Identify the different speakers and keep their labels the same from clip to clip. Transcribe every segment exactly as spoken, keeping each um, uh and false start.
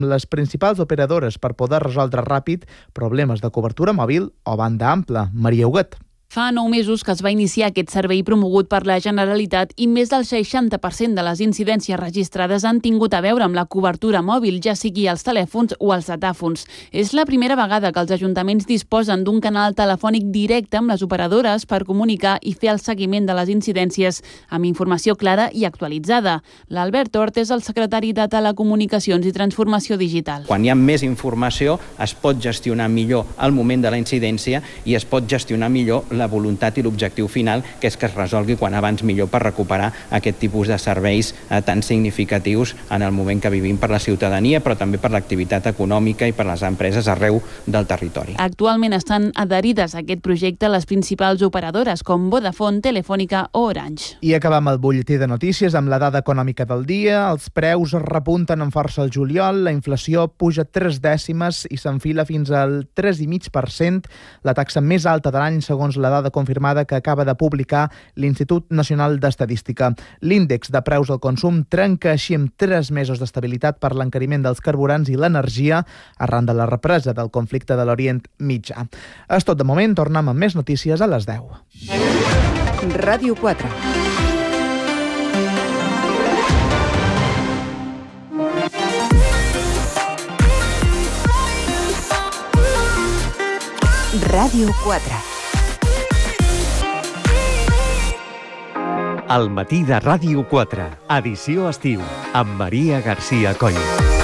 Speaker 1: les principals operadores per poder resoldre ràpid problemes de cobertura mòbil o banda ampla. Maria Huguet.
Speaker 2: Fa nou mesos que es va iniciar aquest servei promogut per la Generalitat i més del seixanta per cent de les incidències registrades han tingut a veure amb la cobertura mòbil, ja sigui als telèfons o als datàfons. És la primera vegada que els ajuntaments disposen d'un canal telefònic directe amb les operadores per comunicar i fer el seguiment de les incidències amb informació clara i actualitzada. L'Albert Hort és el secretari de Telecomunicacions i Transformació Digital.
Speaker 3: Quan hi ha més informació es pot gestionar millor el moment de la incidència i es pot gestionar millor la voluntat i l'objectiu final, que és que es resolgui quan abans millor per recuperar aquest tipus de serveis eh, tan significatius en el moment que vivim per la ciutadania, però també per l'activitat econòmica i per les empreses arreu del territori.
Speaker 2: Actualment estan adherides a aquest projecte les principals operadores com Vodafone, Telefònica o Orange.
Speaker 1: I acabam el butlletí de notícies amb la dada econòmica del dia. Els preus repunten amb força al juliol, la inflació puja tres dècimes i s'enfila fins al tres coma cinc per cent, la taxa més alta de l'any segons la dada confirmada que acaba de publicar l'Institut Nacional d'Estadística. L'índex de preus al consum trenca així amb tres mesos d'estabilitat per l'encariment dels carburants i l'energia arran de la represa del conflicte de l'Orient Mitjà. És tot de moment, tornem amb més notícies a les deu.
Speaker 4: Ràdio quatre. Ràdio quatre.
Speaker 5: El matí de Ràdio quatre, edició estiu, amb Maria Garcia Coll.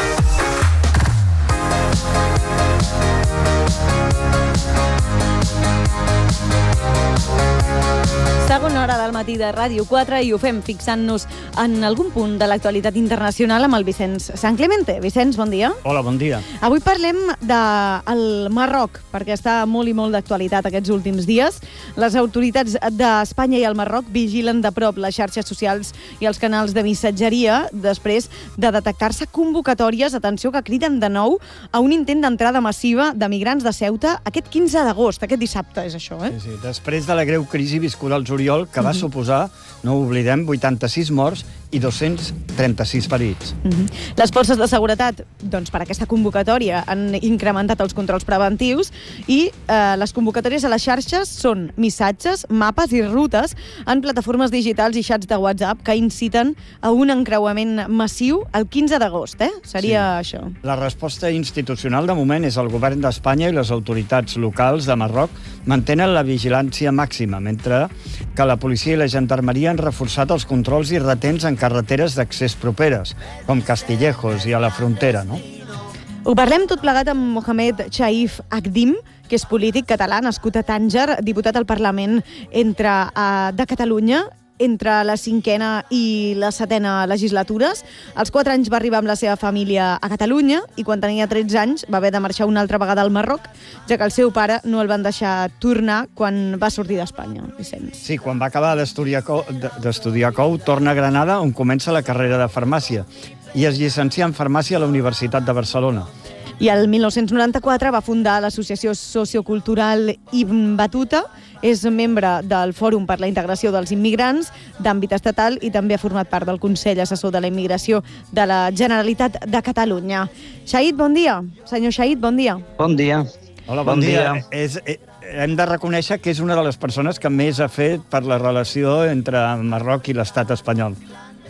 Speaker 6: Segona hora del matí de Ràdio quatre i ho fem fixant-nos en algun punt de l'actualitat internacional amb el Vicenç San Clemente. Vicenç, bon dia.
Speaker 7: Hola, bon dia.
Speaker 6: Avui parlem del Marroc, perquè està molt i molt d'actualitat aquests últims dies. Les autoritats d'Espanya i el Marroc vigilen de prop les xarxes socials i els canals de missatgeria després de detectar-se convocatòries, atenció, que criden de nou a un intent d'entrada massiva de migrants de Ceuta aquest quinze d'agost, aquest dissabte, és això, eh?
Speaker 7: Sí, sí. Després de la greu crisi viscuda al juliol, que va suposar, no ho oblidem, vuitanta-sis morts i dos-cents trenta-sis ferits.
Speaker 6: Uh-huh. Les forces de seguretat, doncs, per aquesta convocatòria han incrementat els controls preventius i eh, les convocatòries a les xarxes són missatges, mapes i rutes en plataformes digitals i xats de WhatsApp que inciten a un encreuament massiu el quinze d'agost, eh? Seria sí. Això.
Speaker 7: La resposta institucional de moment és el govern d'Espanya i les autoritats locals de Marroc mantenen la vigilància màxima, mentre que la policia i la gendarmeria han reforçat els controls i retens en carreteres d'accés properes, com Castillejos i a la frontera, no?
Speaker 6: Ho parlem tot plegat amb Mohamed Chaif Akdim, que és polític català, nascut a Tànger, diputat al Parlament entre, uh, de Catalunya, entre la cinquena i la setena legislatures. Als quatre anys va arribar amb la seva família a Catalunya i quan tenia tretze anys va haver de marxar una altra vegada al Marroc, ja que el seu pare no el van deixar tornar quan va sortir d'Espanya, Vicenç.
Speaker 7: Sí, quan va acabar d'estudiar cou, d'estudiar cou, torna a Granada, on comença la carrera de farmàcia, i es llicencia en farmàcia a la Universitat de Barcelona.
Speaker 6: I el mil nou-cents noranta-quatre va fundar l'Associació Sociocultural Ibn Battuta, és membre del Fòrum per la Integració dels Immigrants d'àmbit estatal i també ha format part del Consell Assessor de la Immigració de la Generalitat de Catalunya. Shahid, bon dia. Senyor Shahid, bon dia.
Speaker 8: Bon dia.
Speaker 7: Hola, bon, bon dia. dia. És, eh, hem de reconèixer que és una de les persones que més ha fet per la relació entre Marroc i l'estat espanyol.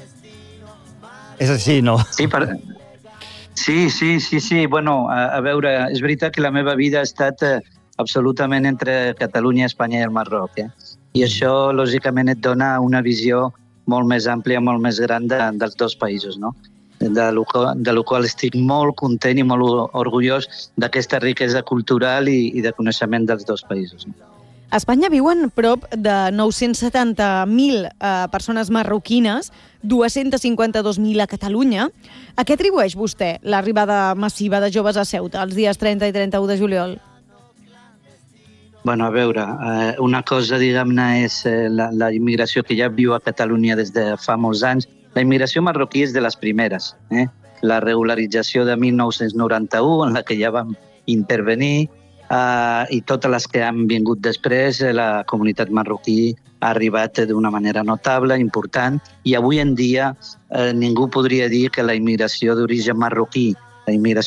Speaker 7: És així, no?
Speaker 8: Sí, per... Sí, sí, sí, sí. Bueno, a, a veure, és veritat que la meva vida ha estat eh, absolutament entre Catalunya, Espanya i el Marroc, eh? I això, lògicament, et dona una visió molt més àmplia, molt més gran de, dels dos països, no? De lo, de lo qual estic molt content i molt orgullós d'aquesta riquesa cultural i, i de coneixement dels dos països. No?
Speaker 6: A Espanya viuen prop de nou-cents setanta mil eh, persones marroquines, dos-cents cinquanta-dos mil a Catalunya. A què atribueix vostè l'arribada massiva de joves a Ceuta els dies trenta i trenta-u de juliol?
Speaker 8: Bueno, a veure, eh, una cosa, diguem-ne, és eh, la, la immigració que ja viu a Catalunya des de fa molts anys. La immigració marroquí és de les primeres. Eh? La regularització de mil nou-cents noranta-u, en la que ja vam intervenir, Uh, i totes les que han vingut després, la comunitat marroquí ha arribat d'una manera notable, important, i avui en dia eh, ningú podria dir que la immigració d'origen marroquí la immigració